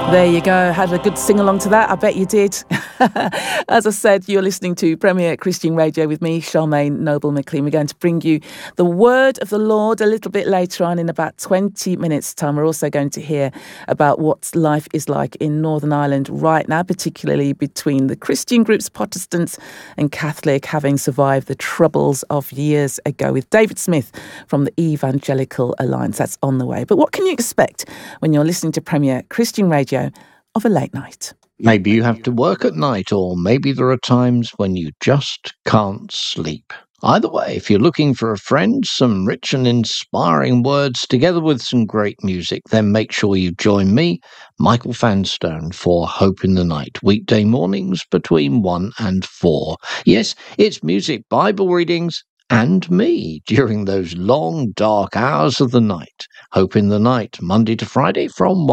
There you go. Had a good sing-along to that. I bet you did. As I said, you're listening to Premier Christian Radio with me, Charmaine Noble-McLean. We're going to bring you the word of the Lord a little bit later on in about 20 minutes' time. We're also going to hear about what life is like in Northern Ireland right now, particularly between the Christian groups, Protestants and Catholic, having survived the troubles of years ago, with David Smith from the Evangelical Alliance. That's on the way. But what can you expect when you're listening to Premier Christian Radio of a late night? Maybe you have to work at night, or maybe there are times when you just can't sleep. Either way, if you're looking for a friend, some rich and inspiring words together with some great music, then make sure you join me, Michael Fanstone, for Hope in the Night, weekday mornings between 1 and 4. Yes, it's music, Bible readings, and me during those long, dark hours of the night. Hope in the Night, Monday to Friday from 1.